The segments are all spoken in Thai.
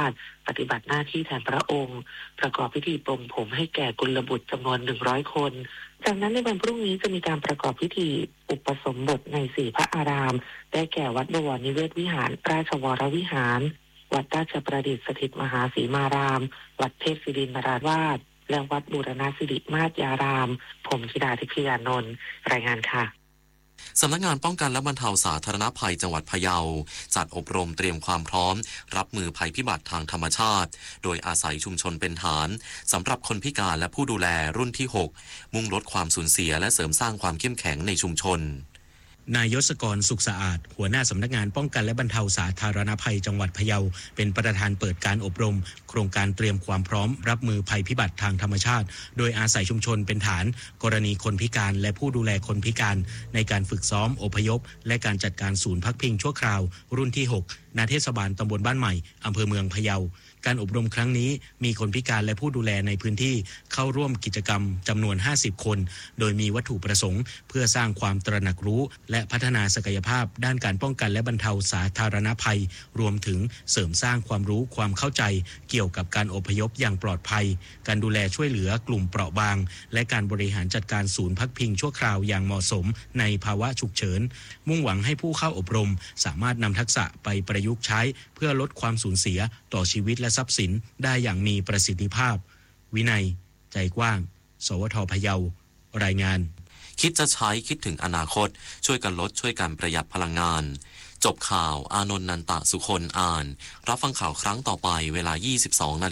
ติปฏิบัติหน้าที่แทนพระองค์ประกอบพิธีปลงผมให้แก่กุลบุตรจำนวน100 คนจากนั้นในวันพรุ่งนี้จะมีการประกอบพิธีอุปสมบทใน4พระอารามได้แก่วัดบวรนิเวศวิหารราชวรวิหารวัดราชประดิษฐ์สถิตมหาสีมารามวัดเทพศิรินทราวาสและวัดบูรณสิริมาศยารามผมธิดาทิพยานนท์รายงานค่ะสำนักงานป้องกันและบรรเทาสาธารณภัยจังหวัดพะเยาจัดอบรมเตรียมความพร้อมรับมือภัยพิบัติทางธรรมชาติโดยอาศัยชุมชนเป็นฐานสำหรับคนพิการและผู้ดูแลรุ่นที่ 6 มุ่งลดความสูญเสียและเสริมสร้างความเข้มแข็งในชุมชนนายยศกรสุขสะอาดหัวหน้าสำนักงานป้องกันและบรรเทาสาธารณภัยจังหวัดพะเยาเป็นประธานเปิดการอบรมโครงการเตรียมความพร้อมรับมือภัยพิบัติทางธรรมชาติโดยอาศัยชุมชนเป็นฐานกรณีคนพิการและผู้ดูแลคนพิการในการฝึกซ้อมอพยพและการจัดการศูนย์พักพิงชั่วคราวรุ่นที่ 6 ณ เทศบาลตำบลบ้านใหม่อำเภอเมืองพะเยาการอบรมครั้งนี้มีคนพิการและผู้ดูแลในพื้นที่เข้าร่วมกิจกรรมจำนวน50 คนโดยมีวัตถุประสงค์เพื่อสร้างความตระหนักรู้และพัฒนาศักยภาพด้านการป้องกันและบรรเทาสาธารณภัยรวมถึงเสริมสร้างความรู้ความเข้าใจเกี่ยวกับการอพยพอย่างปลอดภัยการดูแลช่วยเหลือกลุ่มเปราะบางและการบริหารจัดการศูนย์พักพิงชั่วคราวอย่างเหมาะสมในภาวะฉุกเฉินมุ่งหวังให้ผู้เข้าอบรมสามารถนำทักษะไปประยุกต์ใช้เพื่อลดความสูญเสียต่อชีวิตและทรัพย์สินได้อย่างมีประสิทธิภาพวินัยใจกว้างสวท.พะเยารายงานคิดจะใช้คิดถึงอนาคตช่วยกันลดช่วยกันประหยัดพลังงานจบข่าวอานนท์นันตะสุคนอ่านรับฟังข่าวครั้งต่อไปเวลา 22:00 น.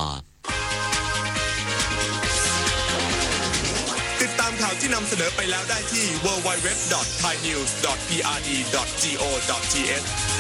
ติดตามข่าวที่นำเสนอไปแล้วได้ที่ www.thainews.prd.go.th